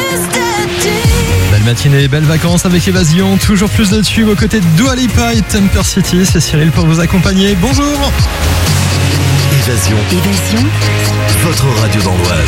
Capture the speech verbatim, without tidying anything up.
Belle matinée, belles vacances avec Évasion. Toujours plus de tubes aux côtés de Dua Lipa et Temper City. C'est Cyril pour vous accompagner. Bonjour. Évasion. Évasion. Votre radio d'Andoise.